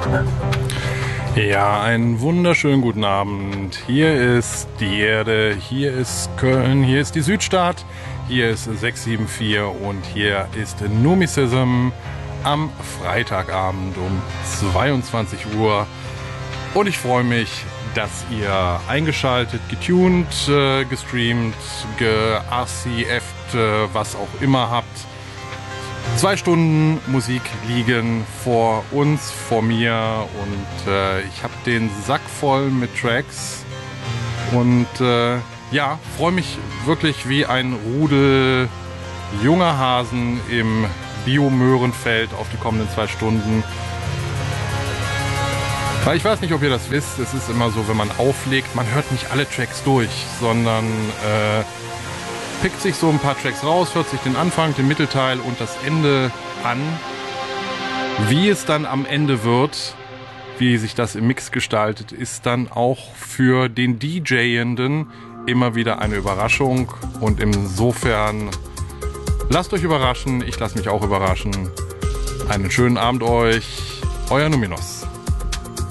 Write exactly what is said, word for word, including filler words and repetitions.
Ja, einen wunderschönen guten Abend. Hier ist die Erde, hier ist Köln, hier ist die Südstadt, hier ist sechs sieben vier und hier ist Numisism am Freitagabend um zweiundzwanzig Uhr. Und ich freue mich, dass ihr eingeschaltet, getuned, äh, gestreamt, ge-R C F'd, äh, was auch immer habt. Zwei Stunden Musik liegen vor uns, vor mir und äh, ich habe den Sack voll mit Tracks und äh, ja, freue mich wirklich wie ein Rudel junger Hasen im Bio-Möhrenfeld auf die kommenden zwei Stunden. Weil ich weiß nicht, ob ihr das wisst, es ist immer so, wenn man auflegt, man hört nicht alle Tracks durch, sondern äh, pickt sich so ein paar Tracks raus, hört sich den Anfang, den Mittelteil und das Ende an. Wie es dann am Ende wird, wie sich das im Mix gestaltet, ist dann auch für den DJenden immer wieder eine Überraschung. Und insofern lasst euch überraschen, ich lasse mich auch überraschen. Einen schönen Abend euch, euer Numinos.